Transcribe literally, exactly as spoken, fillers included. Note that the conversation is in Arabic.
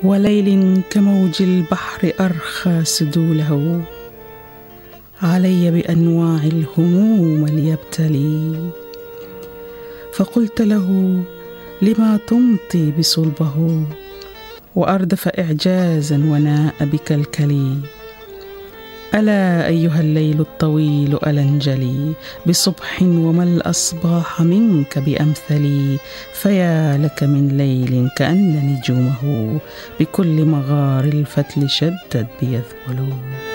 وليل كموج البحر أرخى سدوله، علي بأنواع الهموم ليبتلي. فقلت له لما تمطي بصلبه، وأردف إعجازا وناء بكلكلي. ألا أيها الليل الطويل ألا انجلي بصبح، وما الأصباح منك بأمثلي. فيا لك من ليل كأن نجومه بكل مغار الفتل شدت بيذبل.